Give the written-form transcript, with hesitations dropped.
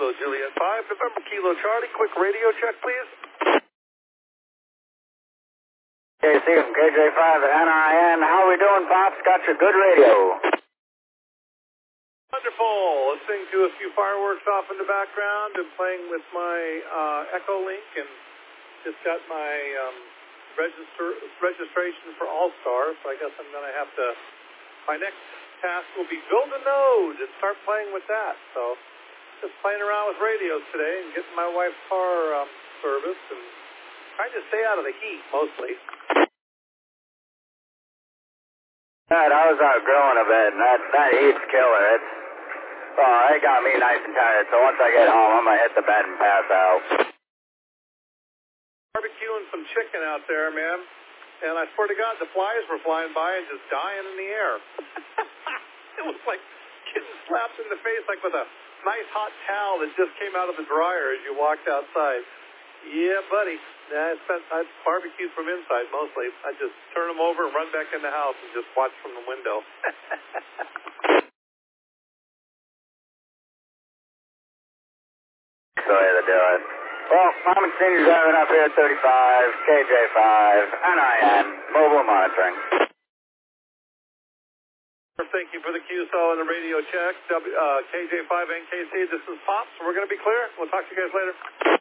Kilo Juliet 5, November Kilo Charlie. Quick radio check, please. KC from KJ5 at NIN. How are we doing, Pops? Got your good radio. Wonderful. Listening to a few fireworks off in the background and playing with my Echo Link, and just got my registration for All-Star, so I guess I'm going to have to, my next task will be build a node and start playing with that. So just playing around with radios today and getting my wife's car serviced and trying to stay out of the heat mostly. I was out grilling a bit, and that heat's killer. It got me nice and tired, so once I get home, I'm going to hit the bed and pass out. Barbecuing some chicken out there, man, and I swear to God, the flies were flying by and just dying in the air. It was like getting slapped in the face like with a nice hot towel that just came out of the dryer as you walked outside. Yeah, buddy. I barbecued from inside mostly. I just turn them over and run back in the house and just watch from the window. That's the way to do it. Well, I'm Senior driving up here at 35, KJ5, NIN, mobile monitoring. Thank you for the QSO and the radio check. KJ5 NKC, this is Pops. We're going to be clear. We'll talk to you guys later.